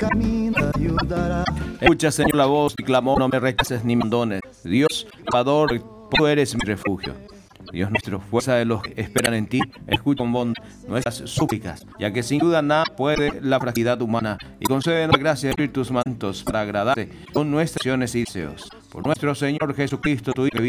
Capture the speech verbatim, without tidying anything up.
Escucha, Señor, la voz y clamor, no me rechaces ni me abandones. Dios, Salvador, tú eres mi refugio. Dios nuestro, fuerza de los que esperan en ti, escucha con bondad nuestras súplicas, ya que sin duda nada puede la fragilidad humana, y concédenos la gracia de abrir tus mantos para agradarte con nuestras acciones y deseos. Por nuestro Señor Jesucristo, tu Hijo,